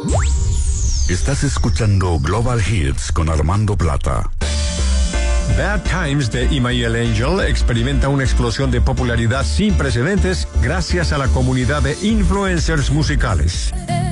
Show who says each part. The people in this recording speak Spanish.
Speaker 1: Estás escuchando Global Hits con Armando Plata.
Speaker 2: Bad Times de Imael Angel experimenta una explosión de popularidad sin precedentes gracias a la comunidad de influencers musicales.